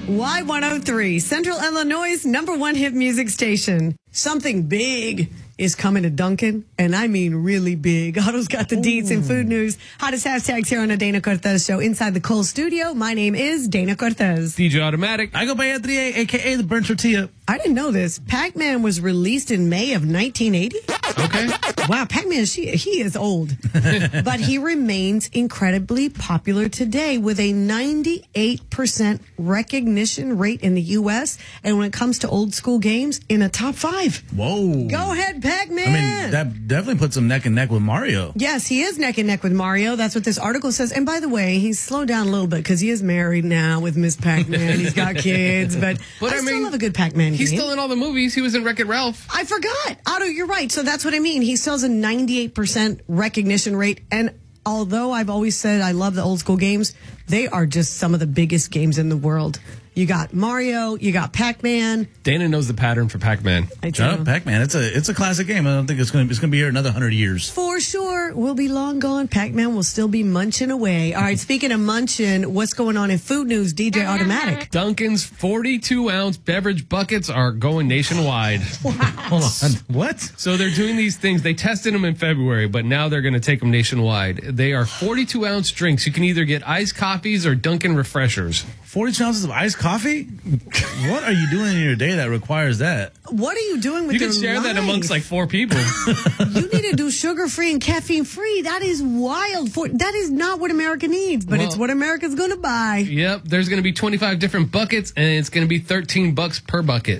Y103, Central Illinois' #1 hit music station. Something big is coming to Dunkin', and I mean really big. Otto's got the deets in food news. Hottest hashtags here on the Dana Cortez Show inside the Kohl studio. My name is Dana Cortez. DJ Automatic. I go by Anthony A, a.k.a. the Burnt Tortilla. I didn't know this. Pac-Man was released in May of 1980. Okay. Wow, Pac-Man, he is old. But he remains incredibly popular today with a 98% recognition rate in the U.S. And when it comes to old school games, in a top 5. Whoa. Go ahead, Pac-Man. I mean, that definitely puts him neck and neck with Mario. Yes, he is neck and neck with Mario. That's what this article says. And by the way, he's slowed down a little bit because he is married now with Miss Pac-Man. He's got kids, but I still love a good Pac-Man game. He's still in all the movies. He was in Wreck-It Ralph. I forgot. Otto, you're right. So that's what I mean. He still has a 98% recognition rate. And although I've always said I love the old school games, they are just some of the biggest games in the world. You got Mario, you got Pac-Man. Dana knows the pattern for Pac-Man. Shut up, Pac-Man. It's a classic game. I don't think it's gonna be here another 100 years. For sure. We'll be long gone. Pac-Man will still be munching away. All right, speaking of munching, what's going on in food news? DJ Automatic. Dunkin's 42-ounce beverage buckets are going nationwide. Hold on. What? So they're doing these things. They tested them in February, but now they're going to take them nationwide. They are 42-ounce drinks. You can either get iced coffees or Dunkin' refreshers. 42 ounces of iced coffee? What are you doing in your day that requires that? What are you doing with You your can share that life? amongst like 4 people. You need to do sugar-free and caffeine-free. That is wild. That is not what America needs, but it's what America's going to buy. Yep. There's going to be 25 different buckets, and it's going to be $13 per bucket.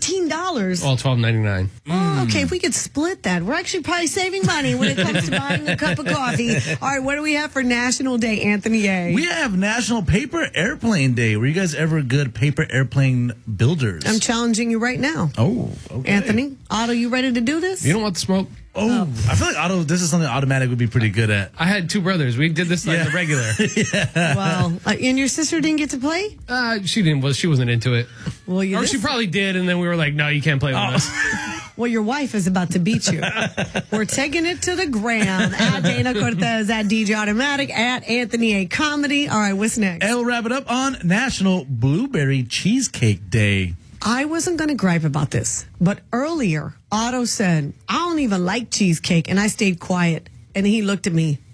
$13. All $12.99. Oh, okay, if we could split that, we're actually probably saving money when it comes to buying a cup of coffee. All right, what do we have for National Day, Anthony A? We have National Paper Airplane Day. Were you guys ever good paper airplane builders? I'm challenging you right now. Oh, okay. Anthony, Otto, you ready to do this? You don't want the smoke? Oh, I feel like this is something Automatic would be pretty good at. I had 2 brothers. We did this like the regular. Well, and your sister didn't get to play? She didn't. She wasn't into it. Well, Or she probably did, and then we were like, no, you can't play with us. Well, your wife is about to beat you. We're taking it to the gram. At Dana Cortez, at DJ Automatic, at Anthony A. Comedy. All right, what's next? And we'll wrap it up on National Blueberry Cheesecake Day. I wasn't going to gripe about this, but earlier, Otto said, I don't even like cheesecake, and I stayed quiet. And he looked at me